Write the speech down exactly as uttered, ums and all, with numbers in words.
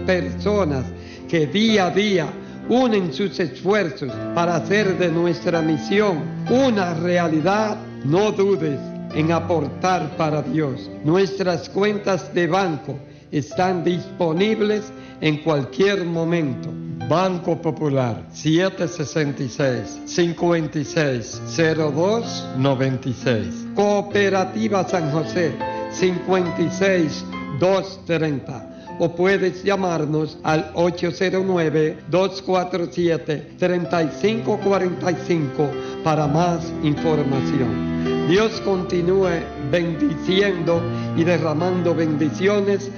personas que día a día unen sus esfuerzos para hacer de nuestra misión una realidad. No dudes en aportar para Dios. Nuestras cuentas de banco están disponibles en cualquier momento. Banco Popular, siete sesenta y seis, cincuenta y seis, cero dos noventa y seis. Cooperativa San José, cincuenta y seis, doscientos treinta. O puedes llamarnos al ocho cero nueve, dos cuatro siete, tres cinco cuatro cinco para más información. Dios continúe bendiciendo y derramando bendiciones